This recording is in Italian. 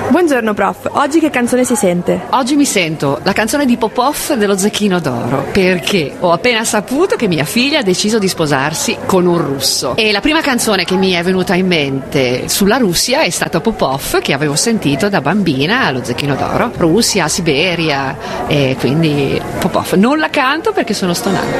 Buongiorno prof, oggi che canzone si sente? Oggi mi sento la canzone di Popov dello Zecchino d'Oro, perché ho appena saputo che mia figlia ha deciso di sposarsi con un russo. E la prima canzone che mi è venuta in mente sulla Russia è stata Popov, che avevo sentito da bambina allo Zecchino d'Oro. Russia, Siberia, e quindi Popov. Non la canto perché sono stonata.